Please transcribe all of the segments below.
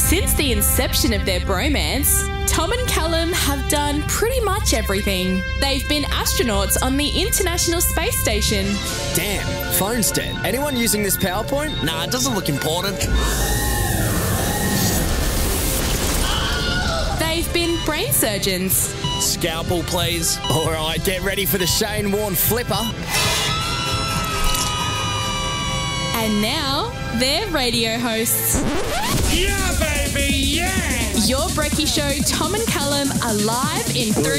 Since the inception of their bromance, Tom and Callum have done pretty much everything. They've been astronauts on the International Space Station. Damn, phone's dead. Anyone using this PowerPoint? Nah, it doesn't look important. They've been brain surgeons. Scalpel, please. All right, get ready for the Shane Warne flipper. And now, they're radio hosts. Yeah, baby, yeah! Your Brekkie Show, Tom and Callum, are live in 3, 2, 1.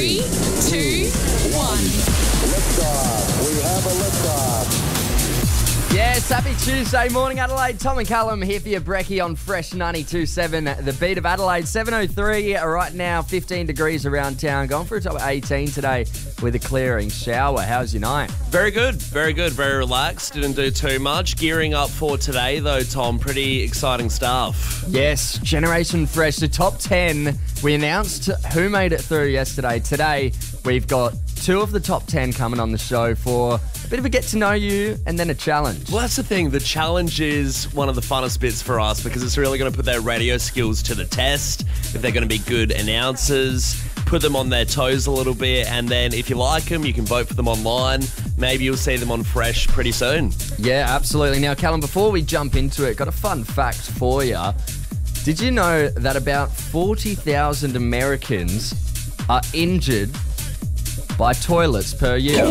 Liftoff. We have a liftoff. Yes, happy Tuesday morning, Adelaide. Tom and Callum here for your Brekkie on Fresh 92.7. The beat of Adelaide, 7:03 right now, 15 degrees around town. Going for a top of 18 today with a clearing shower. How's your night? Very good, very good, very relaxed. Didn't do too much. Gearing up for today, though, Tom. Pretty exciting stuff. Yes, Generation Fresh, the top 10. We announced who made it through yesterday. Today, we've got 2 of the top 10 coming on the show for a bit of a get to know you and then a challenge. Well, that's the thing. The challenge is one of the funnest bits for us because it's really going to put their radio skills to the test. If they're going to be good announcers, put them on their toes a little bit, and then if you like them, you can vote for them online. Maybe you'll see them on Fresh pretty soon. Yeah, absolutely. Now, Callum, before we jump into it, got a fun fact for you. Did you know that about 40,000 Americans are injured by toilets per year?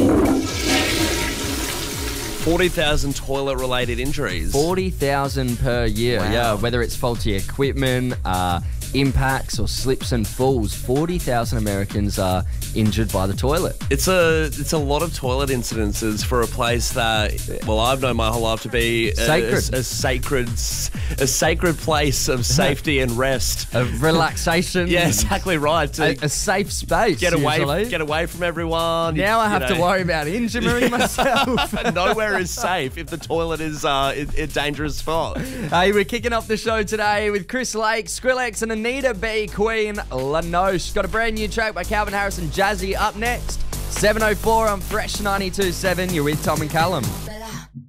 40,000 toilet-related injuries. 40,000 per year, Wow. yeah. Whether it's faulty equipment, impacts or slips and falls, 40,000 Americans are injured by the toilet. It's a lot of toilet incidences for a place that, well, I've known my whole life to be Sacred. a sacred place of safety and rest. Of relaxation. Yeah, exactly right. A safe space, Get usually. away from everyone. Now I have to worry about injuring myself. Nowhere is safe if the toilet is a dangerous spot. Hey, we're kicking off the show today with Chris Lake, Skrillex and Anita B. Queen, Lanoche. Got a brand new track by Calvin Harris and Jazzy up next. 7:04 on Fresh 92.7. You're with Tom and Callum.